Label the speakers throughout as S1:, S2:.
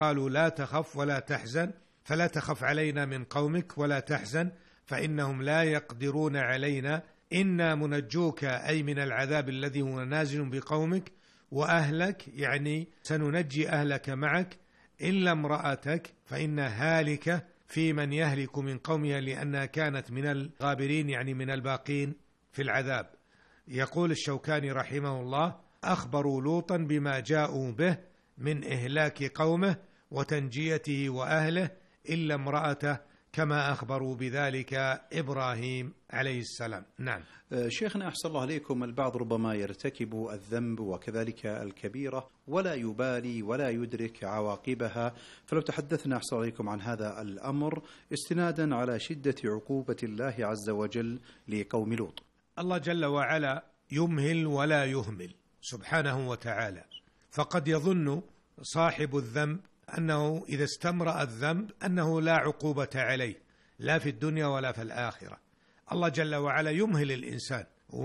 S1: قالوا لا تخف ولا تحزن، فلا تخف علينا من قومك ولا تحزن فإنهم لا يقدرون علينا، إنا منجوك أي من العذاب الذي هو نازل بقومك، وأهلك يعني سننجي أهلك معك، إلا امرأتك فإنها هالكة في من يهلك من قومها لأنها كانت من الغابرين يعني من الباقين في العذاب. يقول الشوكاني رحمه الله: أخبروا لوطا بما جاءوا به من إهلاك قومه وتنجيته وأهله إلا امرأته كما أخبروا بذلك إبراهيم عليه السلام. نعم.
S2: شيخنا أحسن الله عليكم، البعض ربما يرتكب الذنب وكذلك الكبيرة ولا يبالي ولا يدرك عواقبها، فلو تحدثنا أحسن الله عليكم عن هذا الأمر استنادا على شدة عقوبة الله عز وجل لقوم لوط.
S1: الله جل وعلا يمهل ولا يهمل سبحانه وتعالى، فقد يظن صاحب الذنب أنه إذا استمرأ الذنب أنه لا عقوبة عليه لا في الدنيا ولا في الآخرة. الله جل وعلا يمهل الإنسان،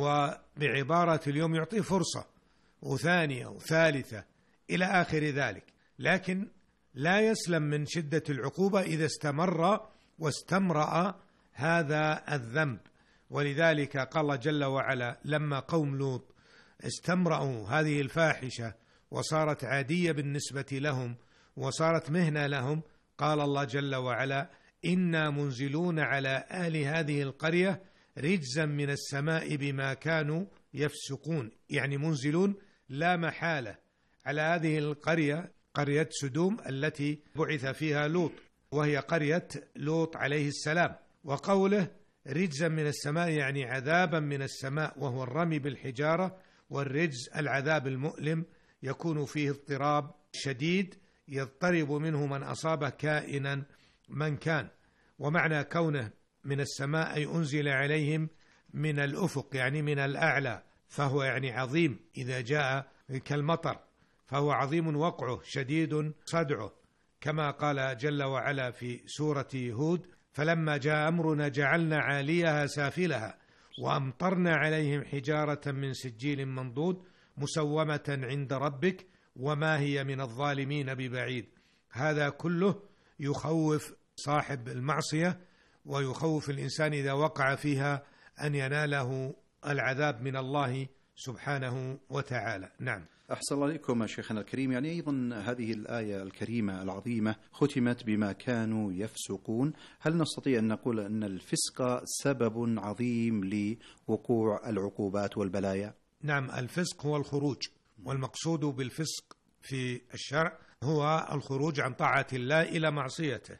S1: وبعبارة اليوم يعطيه فرصة وثانية وثالثة إلى آخر ذلك، لكن لا يسلم من شدة العقوبة إذا استمر واستمرأ هذا الذنب. ولذلك قال الله جل وعلا لما قوم لوط استمرأوا هذه الفاحشة وصارت عادية بالنسبة لهم وصارت مهنة لهم، قال الله جل وعلا: إنا منزلون على أهل هذه القرية رجزا من السماء بما كانوا يفسقون، يعني منزلون لا محالة على هذه القرية، قرية سدوم التي بعث فيها لوط، وهي قرية لوط عليه السلام. وقوله رجزا من السماء يعني عذابا من السماء، وهو الرمي بالحجارة، والرجز العذاب المؤلم يكون فيه اضطراب شديد يضطرب منه من أصابه كائنا من كان. ومعنى كونه من السماء أي أنزل عليهم من الأفق يعني من الأعلى، فهو يعني عظيم إذا جاء كالمطر، فهو عظيم وقعه شديد صدعه، كما قال جل وعلا في سورة هود: فلما جاء أمرنا جعلنا عاليها سافلها وأمطرنا عليهم حجارة من سجيل منضود مسومة عند ربك وما هي من الظالمين ببعيد. هذا كله يخوف صاحب المعصية ويخوف الإنسان إذا وقع فيها أن يناله العذاب من الله سبحانه وتعالى. نعم.
S2: أحسن الله عليكم شيخنا الكريم، يعني أيضا هذه الآية الكريمة العظيمة ختمت بما كانوا يفسقون، هل نستطيع أن نقول أن الفسق سبب عظيم لوقوع العقوبات والبلايا؟
S1: نعم، الفسق هو الخروج، والمقصود بالفسق في الشرع هو الخروج عن طاعة الله إلى معصيته.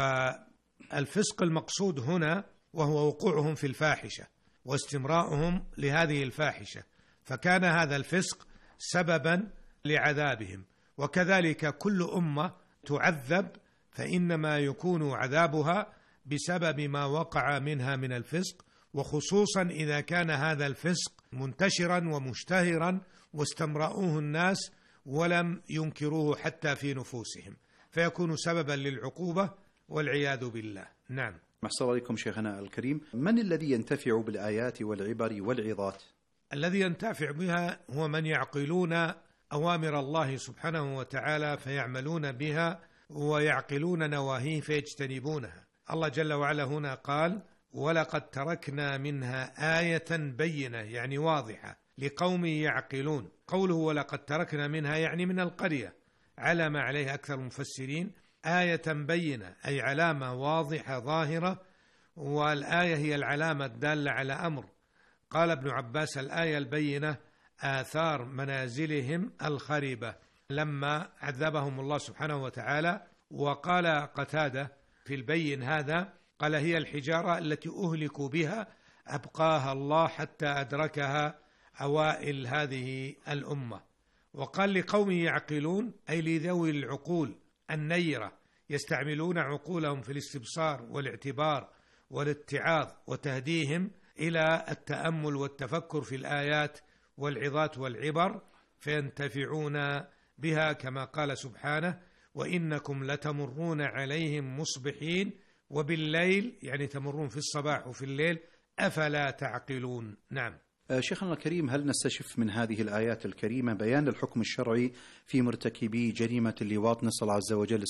S1: فالفسق المقصود هنا وهو وقوعهم في الفاحشة واستمراؤهم لهذه الفاحشة، فكان هذا الفسق سببا لعذابهم. وكذلك كل أمة تعذب فإنما يكون عذابها بسبب ما وقع منها من الفسق، وخصوصا إذا كان هذا الفسق منتشرا ومشتهرا واستمرأوه الناس ولم ينكروه حتى في نفوسهم، فيكون سببا للعقوبة والعياذ بالله. نعم.
S2: أحسن الله عليكم شيخنا الكريم، من الذي ينتفع بالآيات والعبر والعظات؟
S1: الذي ينتفع بها هو من يعقلون أوامر الله سبحانه وتعالى فيعملون بها، ويعقلون نواهيه فيجتنبونها. الله جل وعلا هنا قال: ولقد تركنا منها آية بينة يعني واضحة لقوم يعقلون. قوله ولقد تركنا منها يعني من القرية، على ما عليه أكثر المفسرين، آية بينة أي علامة واضحة ظاهرة، والآية هي العلامة الدالة على أمر. قال ابن عباس: الآية البينة آثار منازلهم الخربة لما عذبهم الله سبحانه وتعالى. وقال قتادة في البين هذا قال: هي الحجارة التي أهلكوا بها أبقاها الله حتى أدركها أوائل هذه الأمة. وقال لقوم يعقلون أي لذوي العقول النيرة يستعملون عقولهم في الاستبصار والاعتبار والاتعاظ، وتهديهم إلى التأمل والتفكر في الآيات والعظات والعبر فينتفعون بها، كما قال سبحانه: وإنكم لتمرون عليهم مصبحين وبالليل يعني تمرون في الصباح وفي الليل أفلا تعقلون. نعم.
S2: شيخنا الكريم، هل نستشف من هذه الآيات الكريمة بيان الحكم الشرعي في مرتكبي جريمة اللواط؟ نسأل الله عز وجل